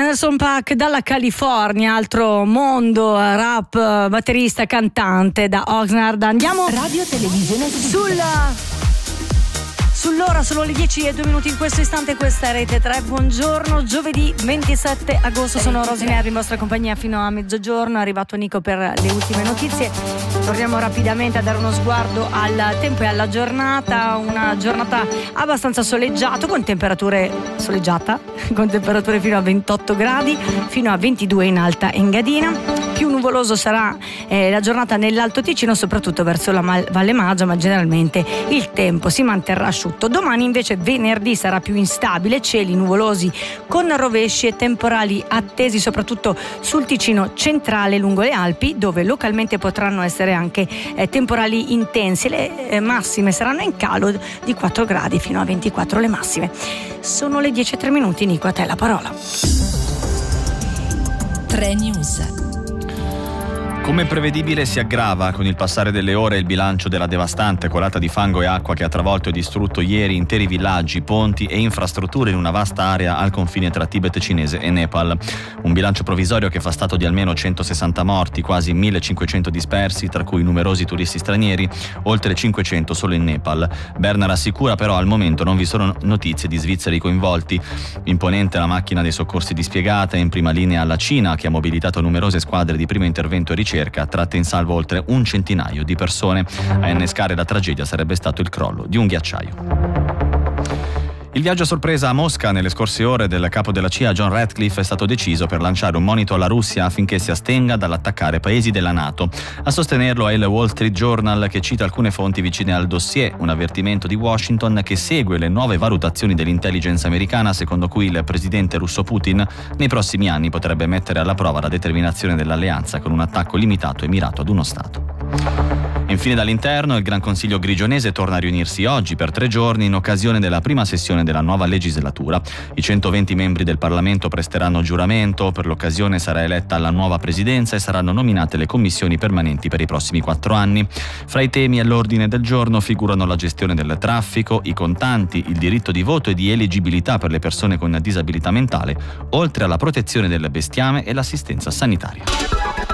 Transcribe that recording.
Anderson .Paak dalla California, altro mondo, rap, batterista, cantante da Oxnard. Andiamo Radio Televisione sull'ora, sono le 10:02 in questo istante. Questa è Rete 3. Buongiorno, giovedì 27 agosto, sono Rosinelli in vostra compagnia fino a mezzogiorno. È arrivato Nico per le ultime notizie. Torniamo rapidamente a dare uno sguardo al tempo e alla giornata. Una giornata abbastanza soleggiata, con temperature fino a 28 gradi, fino a 22 in Alta Engadina. Più nuvoloso sarà la giornata nell'Alto Ticino, soprattutto verso la Valle Maggia, ma generalmente il tempo si manterrà asciutto. Domani invece, venerdì, sarà più instabile, cieli nuvolosi con rovesci e temporali attesi soprattutto sul Ticino centrale lungo le Alpi, dove localmente potranno essere anche temporali intensi. Le massime saranno in calo di 4 gradi fino a 24 le massime. Sono le 10:03. Nico, a te la parola. 3 News. Come prevedibile si aggrava con il passare delle ore il bilancio della devastante colata di fango e acqua che ha travolto e distrutto ieri interi villaggi, ponti e infrastrutture in una vasta area al confine tra Tibet cinese e Nepal. Un bilancio provvisorio che fa stato di almeno 160 morti, quasi 1500 dispersi, tra cui numerosi turisti stranieri, oltre 500 solo in Nepal. Berna rassicura però al momento non vi sono notizie di svizzeri coinvolti. Imponente la macchina dei soccorsi dispiegata, in prima linea la Cina, che ha mobilitato numerose squadre di primo intervento e ricerca, tratte in salvo oltre un centinaio di persone. A innescare la tragedia sarebbe stato il crollo di un ghiacciaio. Il viaggio a sorpresa a Mosca nelle scorse ore del capo della CIA John Ratcliffe è stato deciso per lanciare un monito alla Russia affinché si astenga dall'attaccare paesi della NATO. A sostenerlo è il Wall Street Journal, che cita alcune fonti vicine al dossier, un avvertimento di Washington che segue le nuove valutazioni dell'intelligence americana, secondo cui il presidente russo Putin nei prossimi anni potrebbe mettere alla prova la determinazione dell'alleanza con un attacco limitato e mirato ad uno Stato. Infine dall'interno, il Gran Consiglio grigionese torna a riunirsi oggi per 3 giorni in occasione della prima sessione della nuova legislatura. I 120 membri del Parlamento presteranno giuramento, per l'occasione sarà eletta la nuova presidenza e saranno nominate le commissioni permanenti per i prossimi 4 anni. Fra i temi all'ordine del giorno figurano la gestione del traffico, i contanti, il diritto di voto e di eleggibilità per le persone con disabilità mentale, oltre alla protezione del bestiame e l'assistenza sanitaria.